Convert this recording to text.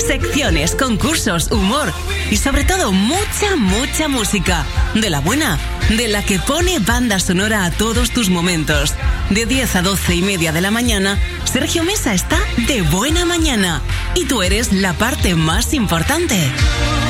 secciones, concursos, humor y sobre todo mucha música. De la buena, de la que pone banda sonora a todos tus momentos. De 10 a 12:30 de la mañana, Sergio Mesa está de buena mañana. Y tú eres la parte más importante.